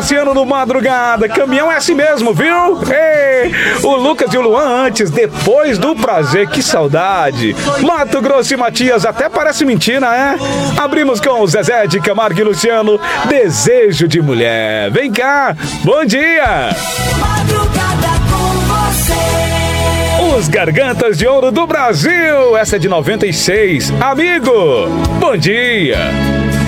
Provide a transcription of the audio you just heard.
Cassiano no Madrugada. Caminhão é assim mesmo, viu? Ei, o Lucas e o Luan antes, depois do prazer, que saudade. Mato Grosso e Matias, até parece mentira, é? Abrimos com o Zezé de Camargo e Luciano, Desejo de Mulher. Vem cá, bom dia! Madrugada com você. Os Gargantas de Ouro do Brasil, essa é de 96. Amigo, bom dia!